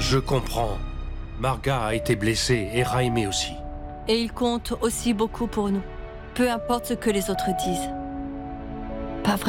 Je comprends. Marga a été blessée et Raimé aussi. Et il compte aussi beaucoup pour nous. Peu importe ce que les autres disent. Pas vrai ?